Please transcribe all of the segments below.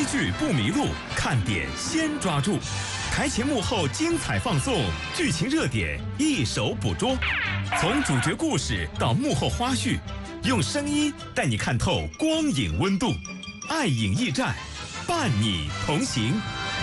剧不迷路，看点先抓住。台前幕后精彩放送，剧情热点一手捕捉。从主角故事到幕后花絮，用声音带你看透光影温度。爱影驿站，伴你同行。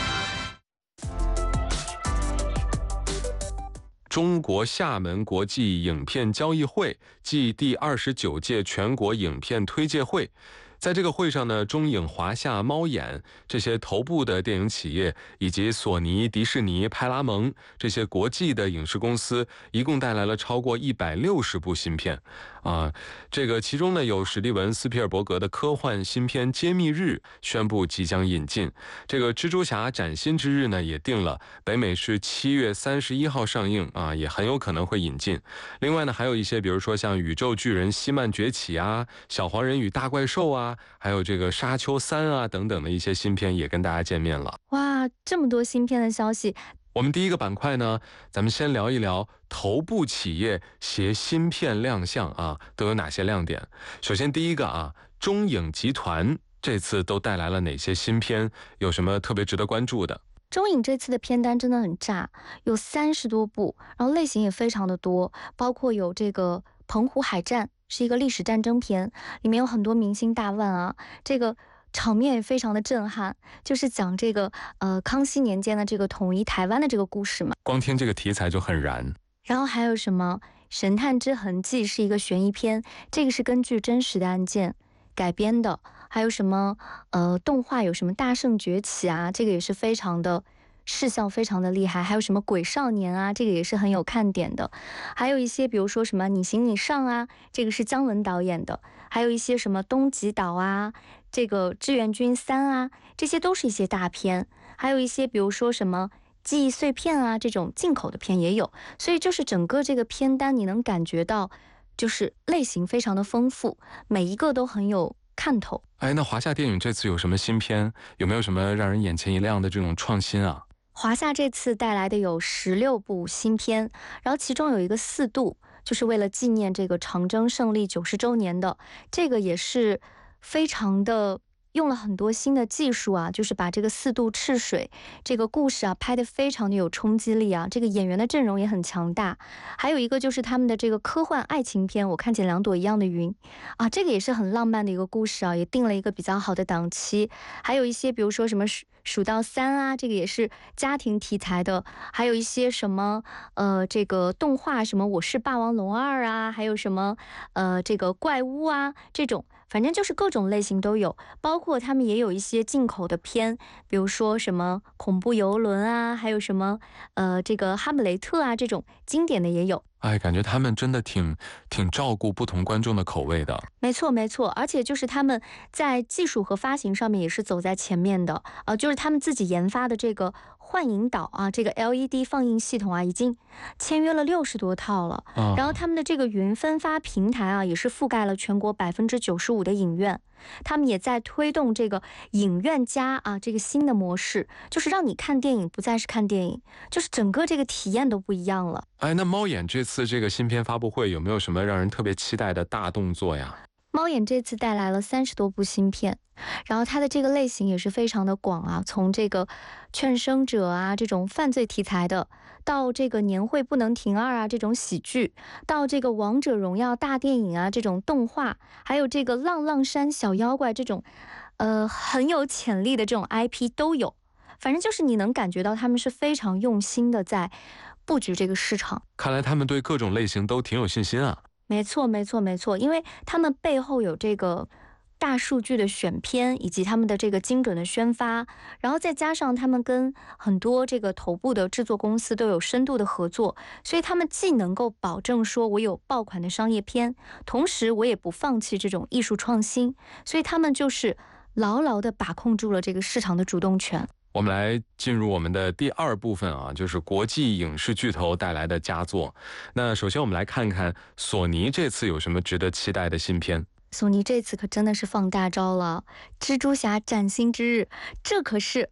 中国厦门国际影片交易会暨第29届全国影片推介会。在这个会上呢，中影、华夏、猫眼这些头部的电影企业，以及索尼、迪士尼、派拉蒙这些国际的影视公司，一共带来了超过160部新片。这个其中呢，有史蒂文·斯皮尔伯格的科幻新片《揭秘日》宣布即将引进。这个蜘蛛侠崭新之日呢，也定了，北美是7月31号上映啊，也很有可能会引进。另外呢，还有一些，比如说像宇宙巨人希曼崛起啊、小黄人与大怪兽啊，还有这个沙丘3啊等等的一些新片也跟大家见面了。 哇，这么多新片的消息。 我们第一个板块呢，咱们先聊一聊头部企业携新片亮相啊，都有哪些亮点。首先第一个啊，中影集团这次都带来了哪些新片，有什么特别值得关注的？ 中影这次的片单真的很炸，有30多部，然后类型也非常的多，包括有这个澎湖海战，是一个历史战争片，里面有很多明星大腕啊，这个场面也非常的震撼，就是讲这个康熙年间的这个统一台湾的这个故事嘛。 光听这个题材就很燃。 然后还有什么《神探之痕迹》，是一个悬疑片，这个是根据真实的案件改编的。还有什么动画有什么大圣崛起啊，这个也是非常的视效非常的厉害。还有什么鬼少年啊，这个也是很有看点的。还有一些比如说什么你行你上啊，这个是姜文导演的。还有一些什么东极岛啊，这个志愿军3啊，这些都是一些大片。还有一些比如说什么记忆碎片啊，这种进口的片也有。所以就是整个这个片单你能感觉到就是类型非常的丰富，每一个都很有看头。 那华夏电影这次有什么新片？有没有什么让人眼前一亮的这种创新啊？ 华夏这次带来的有16部新片，然后其中有一个4度，就是为了纪念这个长征胜利90周年的，这个也是非常的用了很多新的技术啊，就是把这个4度赤水这个故事啊拍得非常的有冲击力啊，这个演员的阵容也很强大。还有一个就是他们的这个科幻爱情片我看见2朵一样的云啊，这个也是很浪漫的一个故事啊，也定了一个比较好的档期。还有一些比如说什么数到3啊，这个也是家庭题材的。还有一些什么这个动画，什么我是霸王龙2啊，还有什么这个怪物啊，这种反正就是各种类型都有。包括他们也有一些进口的片，比如说什么恐怖游轮啊，还有什么这个哈姆雷特啊，这种经典的也有。 感觉他们真的挺照顾不同观众的口味的。 没错没错，而且就是他们在技术和发行上面也是走在前面的。就是他们自己研发的这个幻影岛啊，这个 LED 放映系统啊，已经签约了60多套了。然后他们的这个云分发平台啊，也是覆盖了全国95%的影院。他们也在推动这个影院加啊这个新的模式，就是让你看电影不再是看电影，就是整个这个体验都不一样了。 那猫眼这次这个新片发布会有没有什么让人特别期待的大动作呀？ 猫眼这次带来了30多部新片，然后它的这个类型也是非常的广啊，从这个劝生者啊这种犯罪题材的，到这个年会不能停2啊这种喜剧，到这个王者荣耀大电影啊这种动画，还有这个浪浪山小妖怪这种很有潜力的这种 IP 都有。反正就是你能感觉到他们是非常用心的在布局这个市场。 看来他们对各种类型都挺有信心啊。 没错没错没错，因为他们背后有这个大数据的选片，以及他们的这个精准的宣发，然后再加上他们跟很多这个头部的制作公司都有深度的合作，所以他们既能够保证说我有爆款的商业片，同时我也不放弃这种艺术创新，所以他们就是牢牢地把控住了这个市场的主动权。 我们来进入我们的第2部分啊，就是国际影视巨头带来的佳作。那首先我们来看看索尼这次有什么值得期待的新片。 索尼这次可真的是放大招了，蜘蛛侠崭新之日，这可是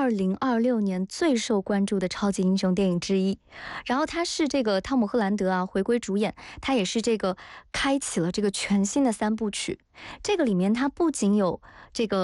2026年最受关注的超级英雄电影之一。然后他是这个汤姆·赫兰德啊回归主演，他也是这个开启了这个全新的3部曲。这个里面他不仅有这个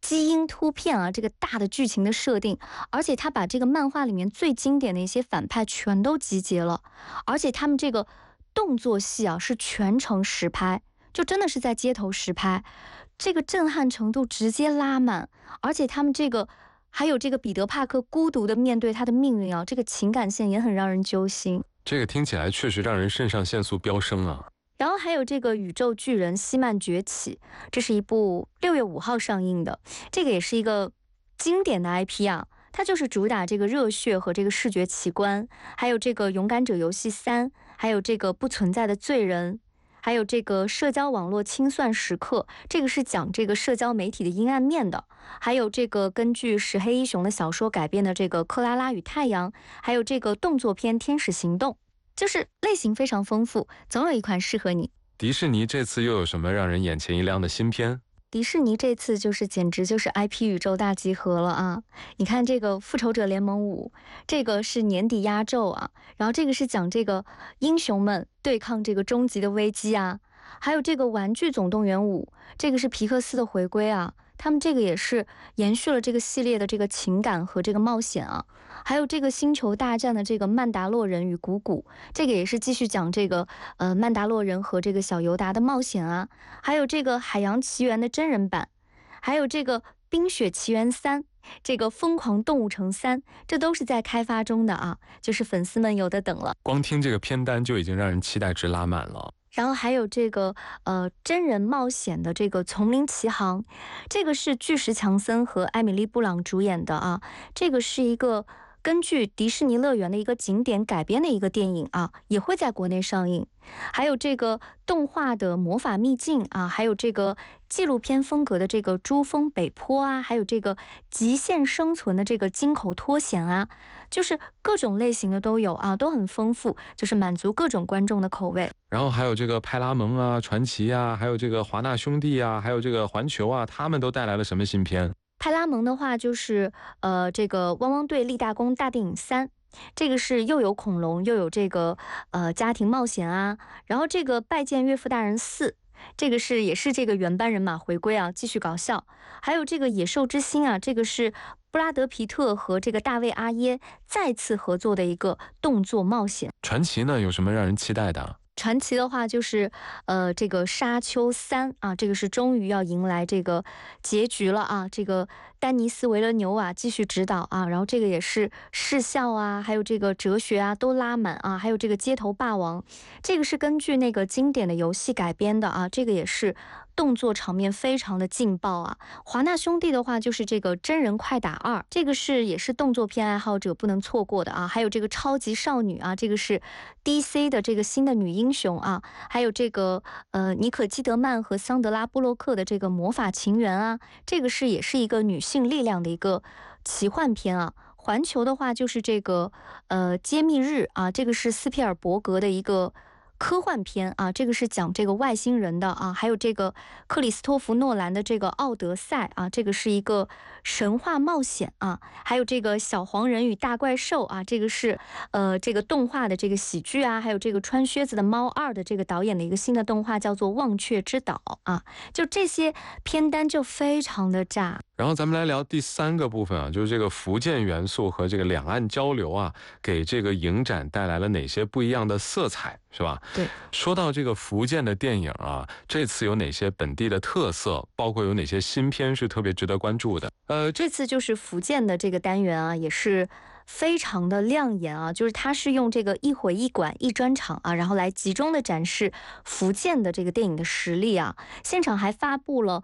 基因突变啊，这个大的剧情的设定，而且他把这个漫画里面最经典的一些反派全都集结了，而且他们这个动作戏啊是全程实拍，就真的是在街头实拍，这个震撼程度直接拉满，而且他们这个还有这个彼得·帕克孤独的面对他的命运啊，这个情感线也很让人揪心。 这个听起来确实让人肾上腺素飙升啊。 然后还有这个宇宙巨人希曼崛起，这是一部6月5号上映的，这个也是一个经典的 IP 啊，它就是主打这个热血和这个视觉奇观，还有这个勇敢者游戏3，还有这个不存在的罪人，还有这个社交网络清算时刻，这个是讲这个社交媒体的阴暗面的，还有这个根据石黑一雄的小说改编的这个克拉拉与太阳，还有这个动作片天使行动，就是类型非常丰富，总有一款适合你。 迪士尼这次又有什么让人眼前一亮的新片？ 迪士尼这次简直就是 IP 宇宙大集合了啊！你看这个《复仇者联盟5》，这个是年底压轴啊，然后这个是讲这个英雄们对抗这个终极的危机啊，还有这个《玩具总动员5》，这个是皮克斯的回归啊，他们这个也是延续了这个系列的这个情感和这个冒险啊。还有这个星球大战的这个曼达洛人与谷谷，这个也是继续讲这个曼达洛人和这个小尤达的冒险啊，还有这个海洋奇缘的真人版，还有这个冰雪奇缘3，这个疯狂动物城3，这都是在开发中的啊，就是粉丝们有的等了。 光听这个片单就已经让人期待值拉满了。 然后还有这个真人冒险的这个丛林奇航，这个是巨石强森和艾米丽布朗主演的啊，这个是一个根据迪士尼乐园的一个景点改编的一个电影啊，也会在国内上映。还有这个动画的魔法秘境啊，还有这个纪录片风格的这个珠峰北坡啊，还有这个极限生存的这个金口脱险啊，就是各种类型的都有啊，都很丰富，就是满足各种观众的口味。 然后还有这个派拉蒙啊、传奇啊，还有这个华纳兄弟啊，还有这个环球啊，他们都带来了什么新片？ 派拉蒙的话就是这个汪汪队立大功大电影3，这个是又有恐龙又有这个家庭冒险啊，然后这个拜见岳父大人4，这个是也是这个原班人马回归啊，继续搞笑。还有这个野兽之心啊，这个是布拉德皮特和这个大卫阿耶再次合作的一个动作冒险。 传奇呢有什么让人期待的？ 传奇的话就是这个沙丘3啊，这个是终于要迎来这个结局了啊，这个丹尼斯维勒纽瓦继续指导啊，然后这个也是视效啊，还有这个哲学啊都拉满啊，还有这个街头霸王，这个是根据那个经典的游戏改编的啊，这个也是动作场面非常的劲爆啊。华纳兄弟的话就是这个真人快打2，这个是也是动作片爱好者不能错过的啊。还有这个超级少女啊，这个是 DC 的这个新的女英雄啊。还有这个妮可基德曼和桑德拉布洛克的这个魔法情缘啊，这个是也是一个女性力量的一个奇幻片啊。环球的话就是这个揭秘日啊，这个是斯皮尔伯格的一个科幻片啊，这个是讲这个外星人的啊，还有这个克里斯托弗诺兰的这个奥德赛啊，这个是一个神话冒险啊，还有这个小黄人与大怪兽啊，这个是这个动画的这个喜剧啊，还有这个穿靴子的猫2的这个导演的一个新的动画叫做忘却之岛啊，就这些片单就非常的炸。 然后咱们来聊第3个部分啊，就是这个福建元素和这个两岸交流啊，给这个影展带来了哪些不一样的色彩，是吧？ 对。 说到这个福建的电影啊，这次有哪些本地的特色，包括有哪些新片是特别值得关注的？ 这次就是福建的这个单元啊，也是非常的亮眼啊，就是它是用这个一会一馆一专场啊，然后来集中的展示福建的这个电影的实力啊。现场还发布了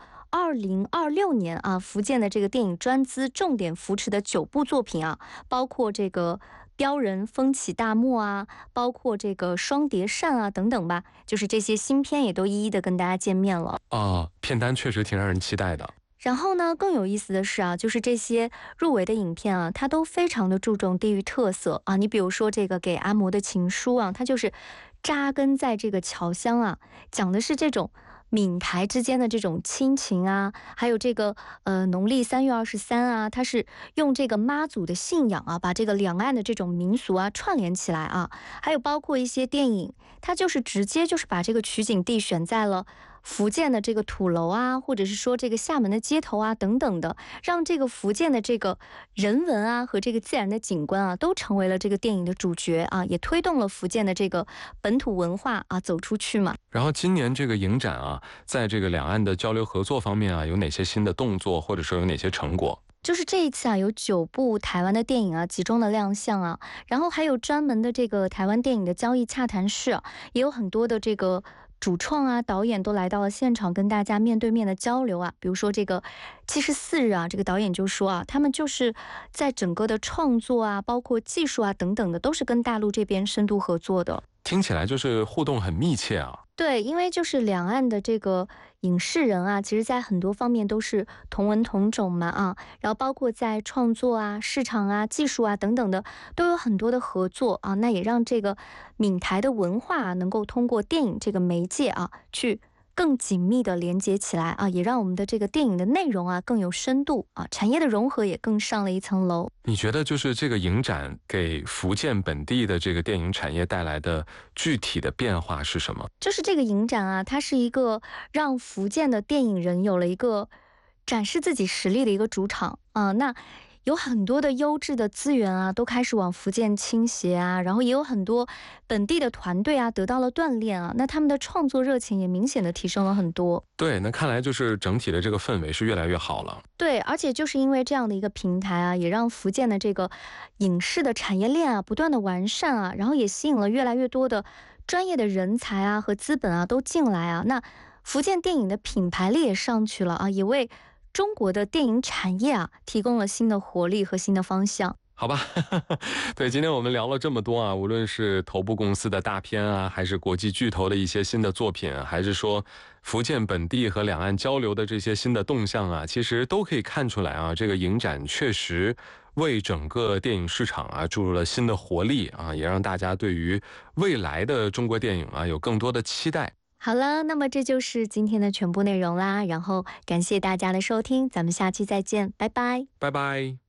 2026年啊福建的这个电影专资重点扶持的9部作品啊，包括这个标人风起大漠啊，包括这个双碟扇啊等等吧，就是这些新片也都一一的跟大家见面了啊，片单确实挺让人期待的。 然后呢，更有意思的是啊，就是这些入围的影片啊，它都非常的注重地域特色啊。你比如说这个给阿嬷的情书啊，它就是扎根在这个侨乡啊，讲的是这种闽台之间的这种亲情啊，还有这个农历3月23啊，它是用这个妈祖的信仰啊，把这个两岸的这种民俗啊串联起来啊。还有包括一些电影，它就是直接就是把这个取景地选在了福建的这个土楼啊，或者是说这个厦门的街头啊等等的，让这个福建的这个人文啊和这个自然的景观啊，都成为了这个电影的主角啊，也推动了福建的这个本土文化啊走出去嘛。 然后今年这个影展啊，在这个两岸的交流合作方面啊，有哪些新的动作，或者说有哪些成果？ 就是这一次啊，有9部台湾的电影啊集中的亮相啊，然后还有专门的这个台湾电影的交易洽谈室啊，也有很多的这个主创啊、导演都来到了现场，跟大家面对面的交流啊。比如说这个74日啊，这个导演就说啊，他们就是在整个的创作啊，包括技术啊等等的，都是跟大陆这边深度合作的。 听起来就是互动很密切啊。 对，因为就是两岸的这个影视人啊，其实在很多方面都是同文同种嘛啊，然后包括在创作啊、市场啊、技术啊等等的，都有很多的合作啊，那也让这个闽台的文化啊，能够通过电影这个媒介啊，去更紧密的连接起来啊，也让我们的这个电影的内容啊更有深度啊，产业的融合也更上了一层楼。 你觉得就是这个影展给福建本地的这个电影产业带来的具体的变化是什么？ 就是这个影展啊，它是一个让福建的电影人有了一个展示自己实力的一个主场啊。那有很多的优质的资源啊，都开始往福建倾斜啊，然后也有很多本地的团队啊得到了锻炼啊，那他们的创作热情也明显的提升了很多。 对，那看来就是整体的这个氛围是越来越好了。 对，而且就是因为这样的一个平台啊，也让福建的这个影视的产业链啊不断的完善啊，然后也吸引了越来越多的专业的人才啊和资本啊都进来啊，那福建电影的品牌力也上去了啊，也为中国的电影产业啊提供了新的活力和新的方向。 好吧，对，今天我们聊了这么多啊，无论是头部公司的大片啊，还是国际巨头的一些新的作品，还是说福建本地和两岸交流的这些新的动向啊，其实都可以看出来啊，这个影展确实为整个电影市场啊注入了新的活力啊，也让大家对于未来的中国电影啊有更多的期待。 好了，那么这就是今天的全部内容啦，然后感谢大家的收听，咱们下期再见，拜拜。 拜拜。